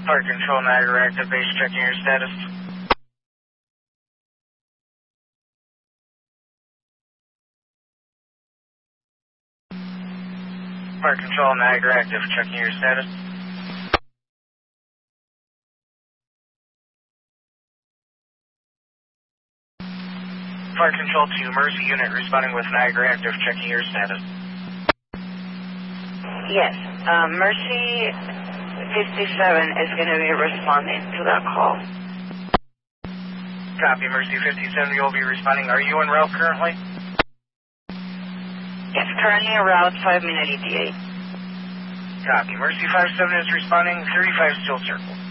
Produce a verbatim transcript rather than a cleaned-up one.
Park Control, Niagara Active Base, checking your status. Park Control, Niagara Active, checking your status. Park Control two, Mercy unit responding with Niagara Active, checking your status. Yes, um, Mercy fifty-seven is going to be responding to that call. Copy, Mercy fifty-seven, you'll be responding. Are you en route currently? Yes, currently around five minute E T A. Copy, Mercy five seven is responding, thirty-five still circled.